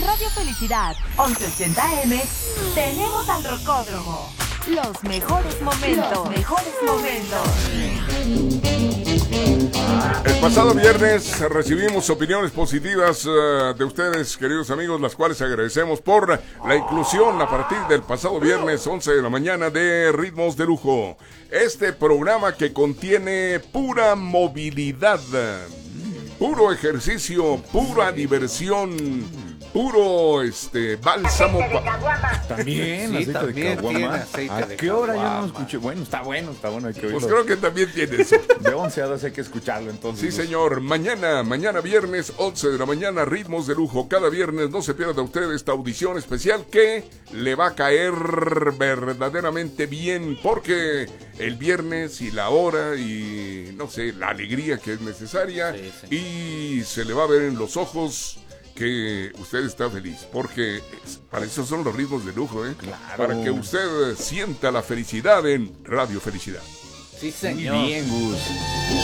Radio Felicidad 1180M tenemos al Rocódromo. Los mejores momentos. El pasado viernes recibimos opiniones positivas de ustedes, queridos amigos, las cuales agradecemos por la inclusión a partir del pasado viernes 11 de la mañana de Ritmos de Lujo. Este programa que contiene pura movilidad, puro ejercicio, pura diversión, puro bálsamo. También, Sí, aceite también de caguama. tiene aceite ¿A de qué hora yo caguama? no escuché? Bueno, está bueno, hay que oírlo. Pues creo que también tiene eso. De 11 a 12 hay que escucharlo, entonces. Sí, señor. Mañana viernes, 11 de la mañana, Ritmos de Lujo. Cada viernes no se pierda usted esta audición especial que le va a caer verdaderamente bien, porque el viernes y la hora y, no sé, la alegría que es necesaria, Sí. y se le va a ver en los ojos que usted está feliz, porque para eso son los Ritmos de Lujo, ¿eh? Claro. Para que usted sienta la felicidad en Radio Felicidad. Sí, Muy señor. bien, Gus.